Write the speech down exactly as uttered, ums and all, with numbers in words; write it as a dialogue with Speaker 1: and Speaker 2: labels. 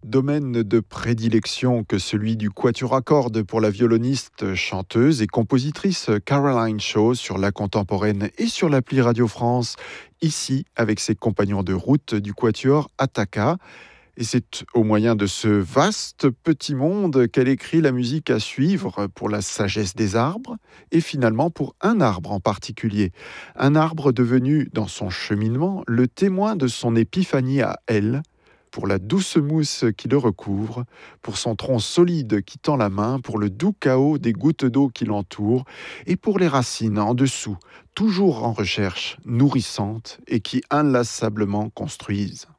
Speaker 1: Domaine de prédilection que celui du quatuor à cordes pour la violoniste, chanteuse et compositrice Caroline Shaw sur la contemporaine et sur l'appli Radio France, ici avec ses compagnons de route du quatuor Attaka. Et c'est au moyen de ce vaste petit monde qu'elle écrit la musique à suivre pour la sagesse des arbres et finalement pour un arbre en particulier. Un arbre devenu, dans son cheminement, le témoin de son épiphanie à elle, pour la douce mousse qui le recouvre, pour son tronc solide qui tend la main, pour le doux chaos des gouttes d'eau qui l'entourent, et pour les racines en dessous, toujours en recherche, nourrissantes et qui inlassablement construisent.